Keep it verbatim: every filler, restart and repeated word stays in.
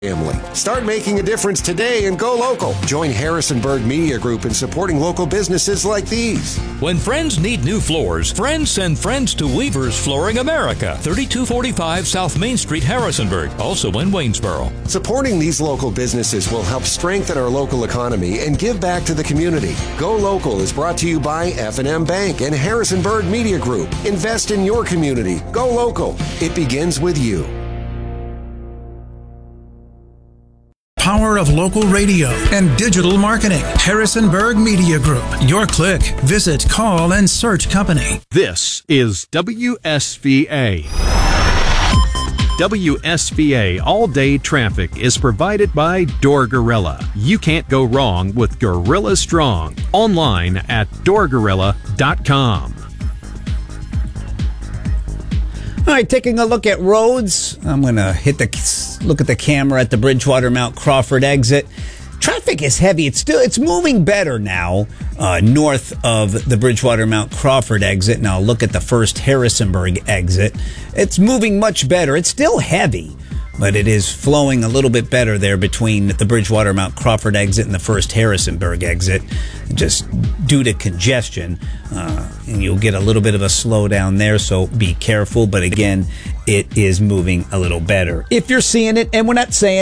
family. Start making a difference today and go local. Join Harrisonburg Media Group in supporting local businesses like these. When friends need new floors, friends send friends to Weaver's Flooring America, thirty-two forty-five South Main Street, Harrisonburg, also in Waynesboro. Supporting these local businesses will help strengthen our local economy and give back to the community. Go Local is brought to you by F and M Bank and Harrisonburg Media Group. Invest in your community. Go local. It begins with you. Power of local radio and digital marketing. Harrisonburg Media Group. Your click. Visit, call, and search company. This is W S V A. W S V A all-day traffic is provided by Door Gorilla. You can't go wrong with Gorilla Strong. Online at door gorilla dot com. All right, taking a look at roads. I'm going to hit the look at the camera at the Bridgewater Mount Crawford exit. Traffic is heavy. It's still it's moving better now uh, north of the Bridgewater Mount Crawford exit. Now look at the first Harrisonburg exit. It's moving much better. It's still heavy, but it is flowing a little bit better there between the Bridgewater Mount Crawford exit and the first Harrisonburg exit, just due to congestion. Uh, and you'll get a little bit of a slowdown there, so be careful. But again, it is moving a little better. If you're seeing it, and we're not saying